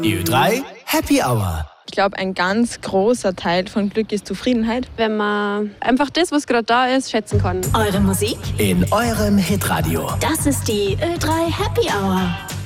Die Ö3 Happy Hour. Ich glaube, ein ganz großer Teil von Glück ist Zufriedenheit. Wenn man einfach das, was gerade da ist, schätzen kann. Eure Musik In eurem Hitradio. Das ist die Ö3 Happy Hour.